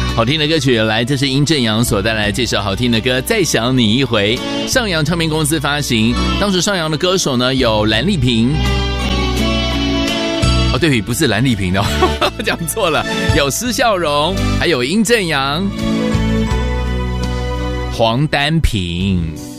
好听的歌曲，来，这是殷正阳所带来这首好听的歌《再想你一回》，上扬唱片公司发行。当时上扬的歌手呢有蓝丽萍，哦，对，不是蓝丽萍的，讲错了，有施孝荣，还有殷正阳、黄丹萍。